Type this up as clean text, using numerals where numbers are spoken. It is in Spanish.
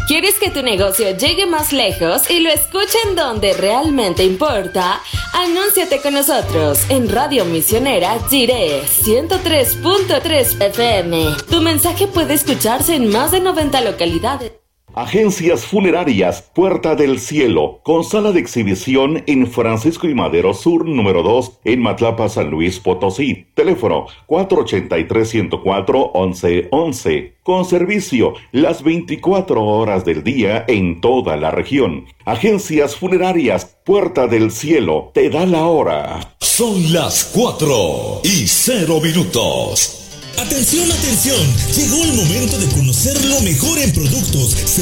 ¿Quieres que tu negocio llegue más lejos y lo escuchen donde realmente importa? Anúnciate con nosotros en Radio Misionera Jiré 103.3 FM. Tu mensaje puede escucharse en más de 90 localidades. Agencias Funerarias Puerta del Cielo, con sala de exhibición en Francisco y Madero Sur, número 2, en Matlapa, San Luis Potosí. Teléfono 483-104-1111. Con servicio las 24 horas del día en toda la región. Agencias Funerarias Puerta del Cielo, te da la hora. Son las 4:00. Atención, atención, llegó el momento de conocer lo mejor en productos,